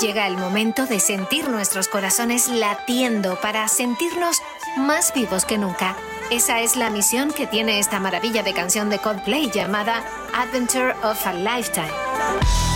Llega el momento de sentir nuestros corazones latiendo para sentirnos más vivos que nunca. Esa es la misión que tiene esta maravilla de canción de Coldplay llamada Adventure of a Lifetime.